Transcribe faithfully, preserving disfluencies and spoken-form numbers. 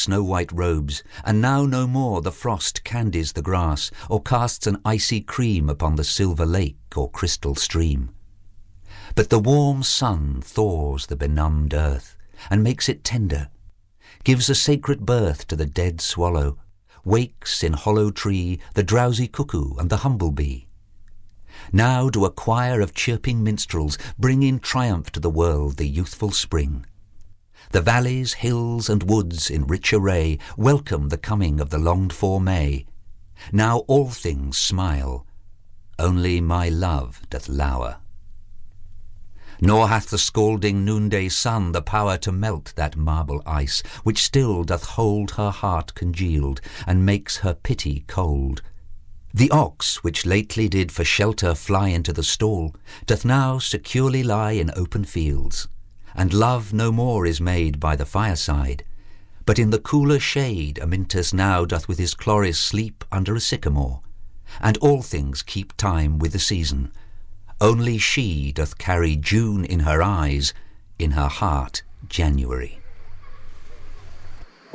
snow-white robes, and now no more the frost candies the grass, or casts an icy cream upon the silver lake or crystal stream. But the warm sun thaws the benumbed earth, and makes it tender, gives a sacred birth to the dead swallow, wakes in hollow tree the drowsy cuckoo and the humble-bee. Now do a choir of chirping minstrels bring in triumph to the world the youthful spring. The valleys, hills, and woods in rich array welcome the coming of the longed-for May. Now all things smile, only my love doth lower. Nor hath the scalding noonday sun the power to melt that marble ice, which still doth hold her heart congealed, and makes her pity cold. The ox, which lately did for shelter fly into the stall, doth now securely lie in open fields. And love no more is made by the fireside, but in the cooler shade Amyntas now doth with his Chloris sleep under a sycamore, and all things keep time with the season. Only she doth carry June in her eyes, in her heart January.